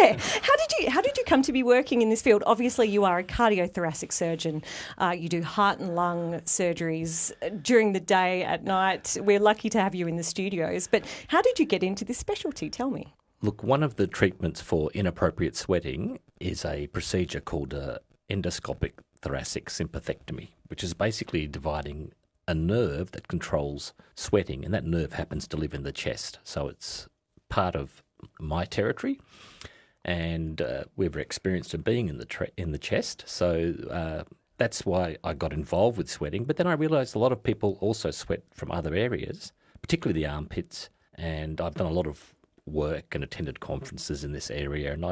How did you come to be working in this field? Obviously, you are a cardiothoracic surgeon. You do heart and lung surgeries during the day, at night. We're lucky to have you in the studios. But how did you get into this specialty? Tell me. Look, one of the treatments for inappropriate sweating is a procedure called endoscopic thoracic sympathectomy, which is basically dividing a nerve that controls sweating, and that nerve happens to live in the chest. So it's part of my territory, and we're very experienced in being in the chest. So that's why I got involved with sweating. But then I realised a lot of people also sweat from other areas, particularly the armpits, and I've done a lot of work and attended conferences in this area, and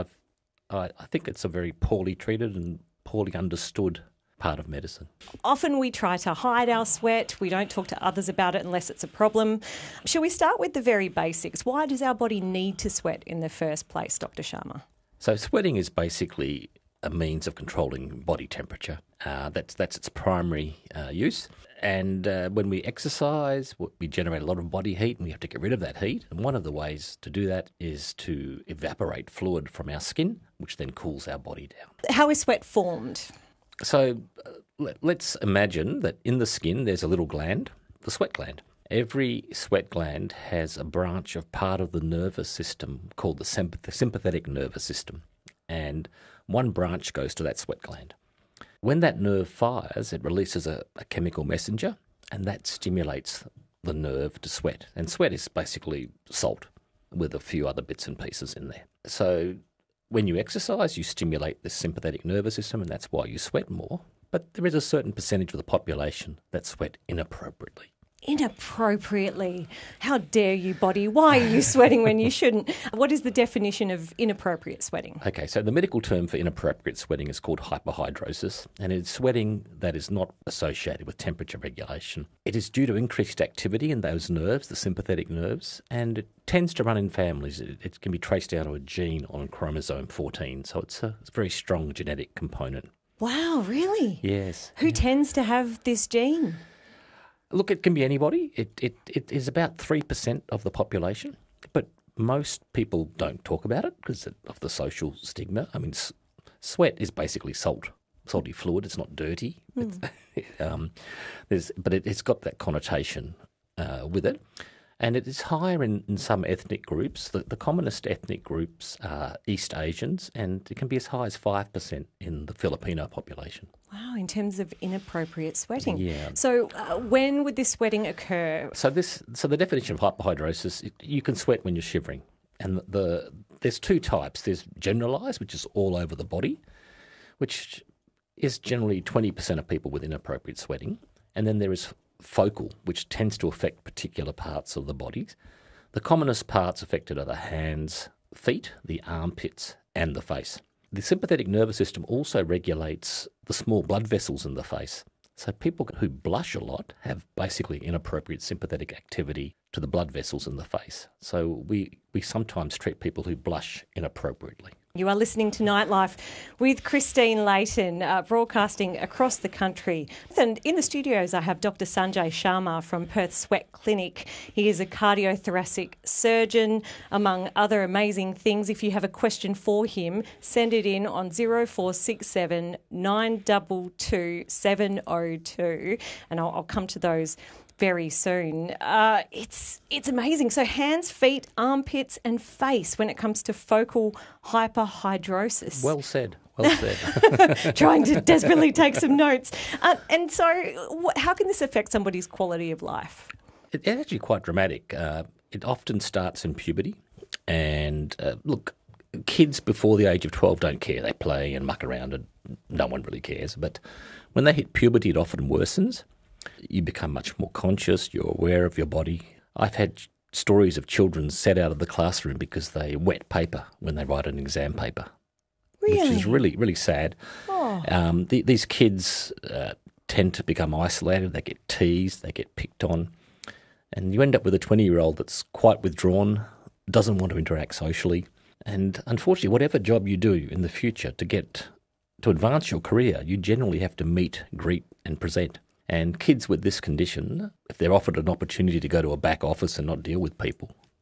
I think it's a very poorly treated and poorly understood part of medicine. Often we try to hide our sweat. We don't talk to others about it unless it's a problem. Shall we start with the very basics? Why does our body need to sweat in the first place, Dr. Sharma? So sweating is basically a means of controlling body temperature. That's its primary use. And when we exercise, we generate a lot of body heat, and we have to get rid of that heat. And one of the ways to do that is to evaporate fluid from our skin, which then cools our body down. How is sweat formed? So let's imagine that in the skin there's a little gland, the sweat gland. Every sweat gland has a branch of part of the nervous system called the sympathetic nervous system, and one branch goes to that sweat gland. When that nerve fires, it releases a chemical messenger, and that stimulates the nerve to sweat. And sweat is basically salt with a few other bits and pieces in there. So when you exercise, you stimulate the sympathetic nervous system, and that's why you sweat more. But there is a certain percentage of the population that sweat inappropriately. Inappropriately? How dare you, body? Why are you sweating when you shouldn't? What is the definition of inappropriate sweating? Okay, so the medical term for inappropriate sweating is called hyperhidrosis, and it's sweating that is not associated with temperature regulation. It is due to increased activity in those nerves, the sympathetic nerves, and it tends to run in families. It can be traced down to a gene on chromosome 14, so it's a very strong genetic component. Wow, really? Yes. Who tends to have this gene? Look, it can be anybody. It is about 3% of the population, but most people don't talk about it because of the social stigma. I mean, sweat is basically salty fluid. It's not dirty, but it's got that connotation with it. And it is higher in some ethnic groups. The commonest ethnic groups are East Asians, and it can be as high as 5% in the Filipino population. Wow, in terms of inappropriate sweating. Yeah. So when would this sweating occur? So the definition of hyperhidrosis, you can sweat when you're shivering. And there's two types. There's generalised, which is all over the body, which is generally 20% of people with inappropriate sweating. And then there is focal, which tends to affect particular parts of the body. The commonest parts affected are the hands, feet, the armpits, and the face. The sympathetic nervous system also regulates the small blood vessels in the face. So people who blush a lot have basically inappropriate sympathetic activity to the blood vessels in the face. So we sometimes treat people who blush inappropriately. You are listening to Nightlife with Christine Layton, broadcasting across the country. And in the studios, I have Dr. Sanjay Sharma from Perth Sweat Clinic. He is a cardiothoracic surgeon, among other amazing things. If you have a question for him, send it in on 0467 922 702, and I'll come to those very soon. It's amazing. So hands, feet, armpits and face when it comes to focal hyperhidrosis. Well said. Well said. Trying to desperately take some notes. And so how can this affect somebody's quality of life? It's actually quite dramatic. It often starts in puberty. And look, kids before the age of 12 don't care. They play and muck around and no one really cares. But when they hit puberty, it often worsens. You become much more conscious, you're aware of your body. I've had stories of children set out of the classroom because they wet paper when they write an exam paper. Really? Which is really, really sad. Oh. These kids tend to become isolated, they get teased, they get picked on, and you end up with a 20-year-old that's quite withdrawn, doesn't want to interact socially, and unfortunately, whatever job you do in the future to advance your career, you generally have to meet, greet and present. And kids with this condition, if they're offered an opportunity to go to a back office and not deal with people,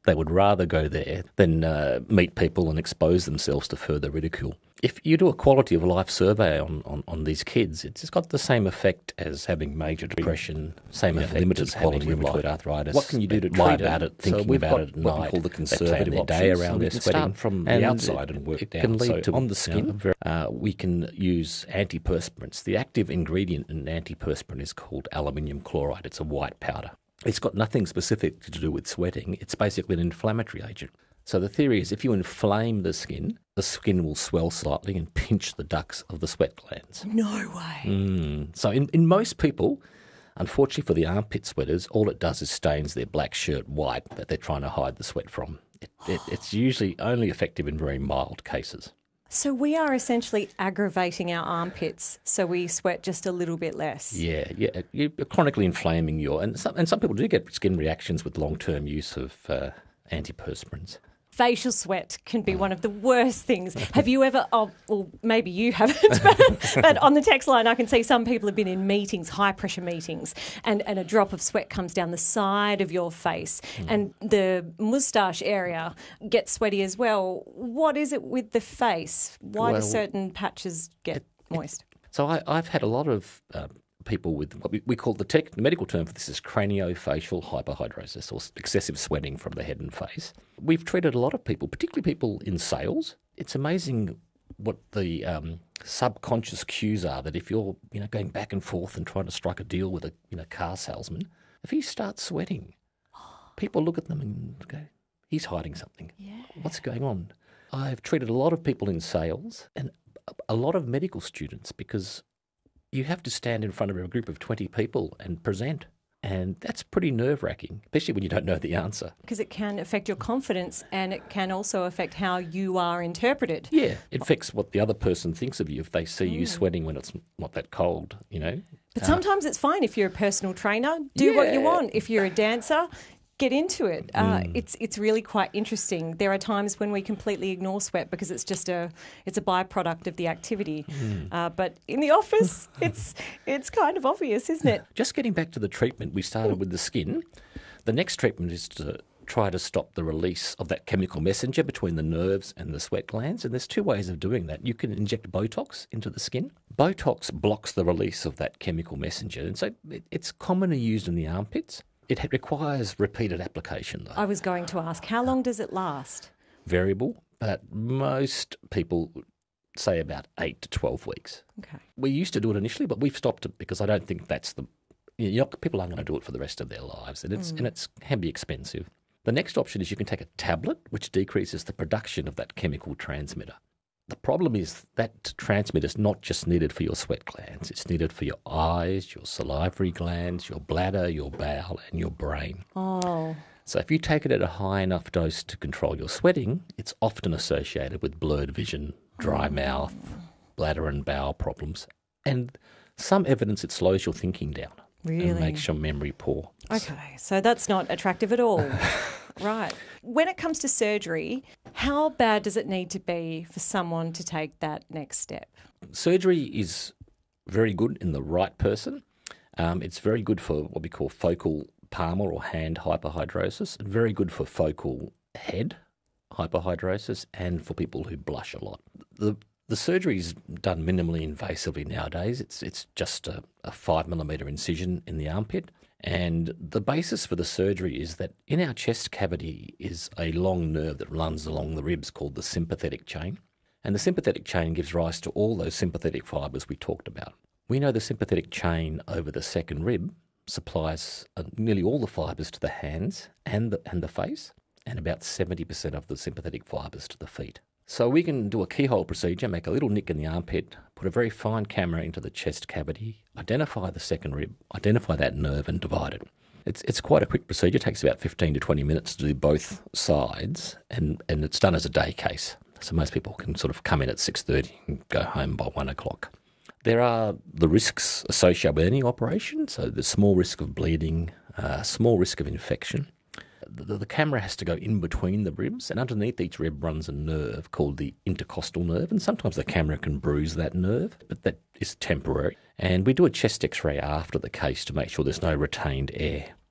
They would rather go there than meet people and expose themselves to further ridicule. If you do a quality of life survey on these kids, it's got the same effect as having major depression, same effect limited as having quality of rheumatoid life. arthritis. What can you do to lie treat it? about it, So thinking we've about got it at what we night. call the They plan conservative their day options, around and their we can sweating. start from the And outside and work it down. can lead So to on the skin. we can use antiperspirants. The active ingredient in antiperspirant is called aluminium chloride. It's a white powder. It's got nothing specific to do with sweating. It's basically an inflammatory agent. So the theory is if you inflame the skin will swell slightly and pinch the ducts of the sweat glands. No way. So in most people, unfortunately for the armpit sweaters, all it does is stains their black shirt white that they're trying to hide the sweat from. It's usually only effective in very mild cases. So we are essentially aggravating our armpits so we sweat just a little bit less. Yeah. You're chronically inflaming and some people do get skin reactions with long-term use of antiperspirants. Facial sweat can be one of the worst things. Have you ever, well, maybe you haven't, but on the text line I can see some people have been in meetings, high-pressure meetings, and a drop of sweat comes down the side of your face and the moustache area gets sweaty as well. What is it with the face? Why do certain patches get moist? So I've had a lot of people with what we call the medical term for this is craniofacial hyperhidrosis, or excessive sweating from the head and face. We've treated a lot of people, particularly people in sales. It's amazing what the subconscious cues are that if you're going back and forth and trying to strike a deal with a car salesman, if he starts sweating, people look at them and go, he's hiding something. Yeah. What's going on? I've treated a lot of people in sales and a lot of medical students because you have to stand in front of a group of 20 people and present. And that's pretty nerve-wracking, especially when you don't know the answer. Because it can affect your confidence and it can also affect how you are interpreted. Yeah, it affects what the other person thinks of you if they see you sweating when it's not that cold, But sometimes it's fine if you're a personal trainer. Do what you want. If you're a dancer, get into it. It's really quite interesting. There are times when we completely ignore sweat because it's a byproduct of the activity. But in the office, it's kind of obvious, isn't it? Just getting back to the treatment, we started with the skin. The next treatment is to try to stop the release of that chemical messenger between the nerves and the sweat glands. And there's two ways of doing that. You can inject Botox into the skin. Botox blocks the release of that chemical messenger. And so it's commonly used in the armpits. It requires repeated application, though. I was going to ask, how long does it last? Variable, but most people say about 8 to 12 weeks. Okay. We used to do it initially, but we've stopped it because I don't think that's people aren't going to do it for the rest of their lives, and it can be expensive. The next option is you can take a tablet, which decreases the production of that chemical transmitter. The problem is that transmitter is not just needed for your sweat glands. It's needed for your eyes, your salivary glands, your bladder, your bowel, and your brain. Oh. So if you take it at a high enough dose to control your sweating, it's often associated with blurred vision, dry mouth, bladder and bowel problems, and some evidence it slows your thinking down. Really? And makes your memory poor. Okay, so that's not attractive at all. Right. When it comes to surgery, how bad does it need to be for someone to take that next step? Surgery is very good in the right person. It's very good for what we call focal palmar or hand hyperhidrosis, and very good for focal head hyperhidrosis and for people who blush a lot. The surgery is done minimally invasively nowadays. It's just a 5mm incision in the armpit. And the basis for the surgery is that in our chest cavity is a long nerve that runs along the ribs called the sympathetic chain. And the sympathetic chain gives rise to all those sympathetic fibres we talked about. We know the sympathetic chain over the second rib supplies nearly all the fibres to the hands and the face, and about 70% of the sympathetic fibres to the feet. So we can do a keyhole procedure, make a little nick in the armpit, put a very fine camera into the chest cavity, identify the second rib, identify that nerve and divide it. It's quite a quick procedure. It takes about 15 to 20 minutes to do both sides, and it's done as a day case. So most people can sort of come in at 6:30 and go home by 1 o'clock. There are the risks associated with any operation. So there's small risk of bleeding, small risk of infection. The camera has to go in between the ribs, and underneath each rib runs a nerve called the intercostal nerve, and sometimes the camera can bruise that nerve, but that is temporary. And we do a chest x-ray after the case to make sure there's no retained air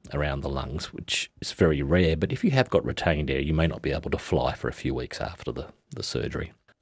around the lungs, which is very rare. But if you have got retained air, you may not be able to fly for a few weeks after the surgery.